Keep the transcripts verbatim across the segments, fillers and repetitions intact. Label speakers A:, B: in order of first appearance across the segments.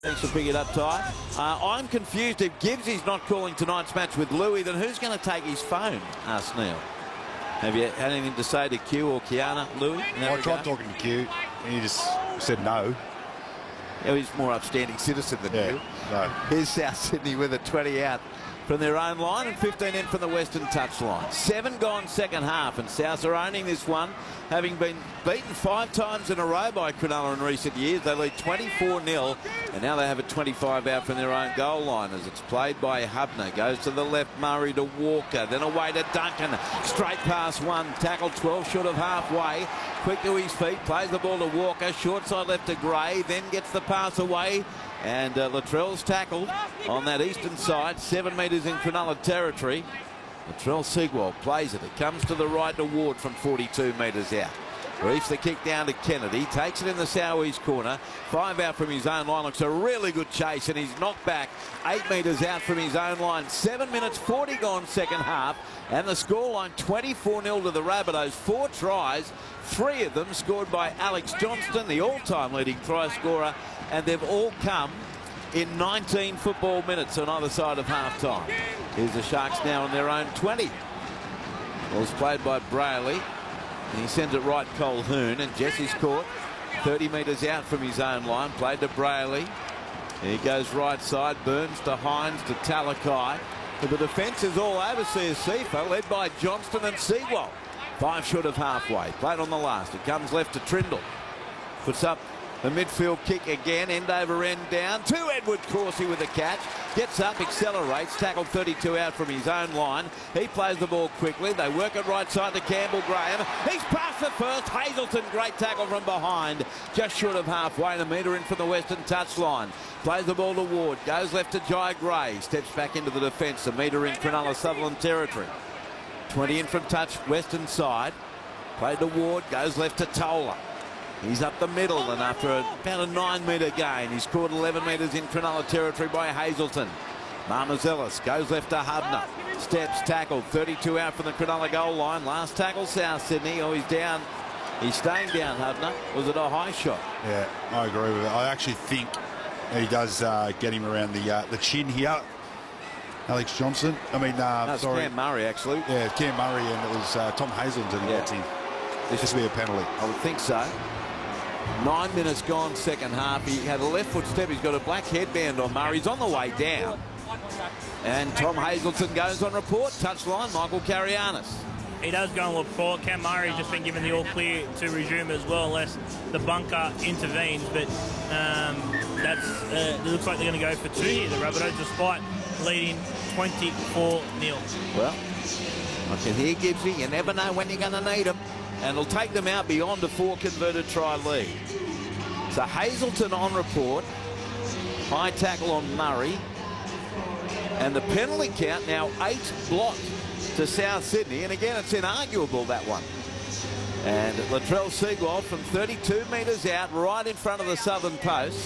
A: Thanks for picking it up, Ty. Uh, I'm confused. If Gibbsy's not calling tonight's match with Louis, then who's going to take his phone? Asked Neil. Have you had anything to say to Q or Kiana, Louis?
B: I tried talking to Q, and he just said no.
A: Yeah, he's a more upstanding citizen than
B: yeah,
A: you.
B: No.
A: Here's South Sydney with a twenty out from their own line and fifteen in from the Western touchline. Seven gone second half, and South are owning this one, having been beaten five times in a row by Cronulla in recent years. They lead twenty-four nil, and now they have a twenty-five out from their own goal line as it's played by Hubner. Goes to the left, Murray to Walker, then away to Duncan. Straight past one, tackled twelve short of halfway. Quick to his feet, plays the ball to Walker, short side left to Gray, then gets the pass away. And uh, Latrell's tackled on that eastern side, seven metres in Cronulla territory. Latrell Seagwald plays it. It comes to the right to Ward from forty-two metres out. Reefs the kick down to Kennedy. Takes it in the southeast corner. Five out from his own line. Looks a really good chase, and he's knocked back eight metres out from his own line. Seven minutes forty gone second half. And the scoreline twenty-four nil to the Rabbitohs. Four tries. Three of them scored by Alex Johnston, the all-time leading try scorer. And they've all come in nineteen football minutes on either side of half-time. Here's the Sharks now on their own twenty. Ball's played by Brayley. And he sends it right Colquhoun, and Jesse's caught thirty metres out from his own line. Played to Brayley. He goes right side. Burns to Hines to Talakai. But the defence is all over Siosifa, led by Johnston and Seagwald. Five short of halfway. Played on the last. It comes left to Trindle. Puts up the midfield kick again, end over end down to Edward Corsi with a catch. Gets up, accelerates, tackled thirty-two out from his own line. He plays the ball quickly. They work it right side to Campbell Graham. He's past the first. Hazelton, great tackle from behind. Just short of halfway, and a metre in from the Western touchline. Plays the ball to Ward. Goes left to Jai Gray. Steps back into the defence. A metre in Cronulla Sutherland territory. twenty in from touch, Western side. Played to Ward. Goes left to Tola. He's up the middle, and after a, about a nine metre gain, he's caught eleven metres in Cronulla territory by Hazelton. Marmazelis goes left to Hubner. Steps, tackled, thirty-two out from the Cronulla goal line. Last tackle, South Sydney. Oh, he's down. He's staying down, Hubner. Was it a high shot?
B: Yeah, I agree with it. I actually think he does uh, get him around the uh, the chin here. Alex Johnson. I mean, uh,
A: no,
B: sorry.
A: Cam Murray, actually.
B: Yeah, Cam Murray, and it was uh, Tom Hazelton who
A: yeah.
B: gets him. This should be a penalty.
A: I would think so. Nine minutes gone second half. He had a left foot step. He's got a black headband on Murray. He's on the way down. And Tom Hazelton goes on report. Touchline, Michael Carianis.
C: He does go on report. Cam Murray's just been given the all clear to resume as well, unless the bunker intervenes. But um, that's uh, it looks like they're going to go for two here, the Rabbitohs, despite leading twenty-four nil.
A: Well, I can hear Gibbsy. You never know when you're going to need them. And it'll take them out beyond a four converted try lead. So Hazelton on report. High tackle on Murray. And the penalty count now eight blocked to South Sydney. And again, it's inarguable, that one. And Latrell Seagwald from thirty-two metres out, right in front of the southern post.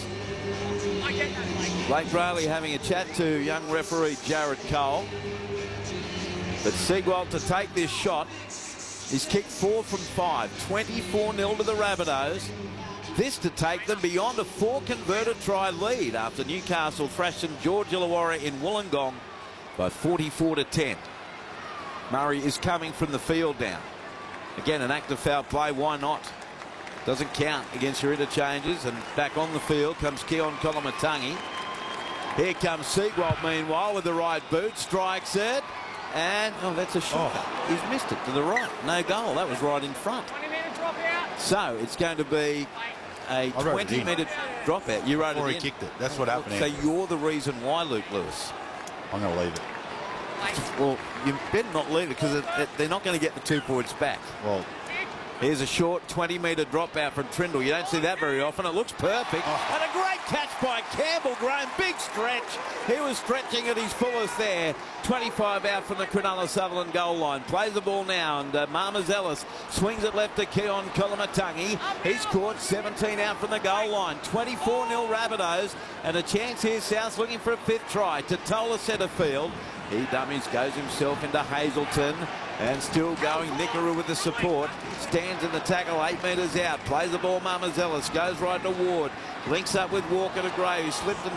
A: Blake Brayley having a chat to young referee Jared Cole. But Seagwald to take this shot. He's kicked four from five. twenty-four nil to the Rabbitohs. This to take them beyond a four converted try lead after Newcastle thrashed George Illawarra in Wollongong by forty-four to ten. Murray is coming from the field down. Again, an active foul play. Why not? Doesn't count against your interchanges. And back on the field comes Keon Kolomatangi. Here comes Seagwald, meanwhile, with the right boot. Strikes it. And, oh, that's a shot. Oh. He's missed it to the right. No goal. That was right in front. So it's going to be a twenty minute dropout. You wrote
B: Or
A: it
B: he
A: in.
B: kicked it. That's what happened.
A: So you're the reason why, Luke Lewis.
B: I'm going to leave it.
A: Well, you better not leave it, because they're not going to get the two points back.
B: Well,
A: here's a short twenty metre drop out from Trindle. You don't see that very often. It looks perfect. Oh. And a great catch by Campbell Graham. Big stretch. He was stretching at his fullest there. twenty-five out from the Cronulla Sutherland goal line. Plays the ball now, and uh, Marmazelis swings it left to Keon Kolomatangi. He's caught seventeen out from the goal line. twenty-four nil Rabbitohs, and a chance here. South looking for a fifth try. Totola centre field. He dummies, goes himself into Hazelton. And still going, Nickaroo with the support. Stands in the tackle, eight metres out. Plays the ball, Mamazelis. Goes right to Ward. Links up with Walker to Gray, who slipped and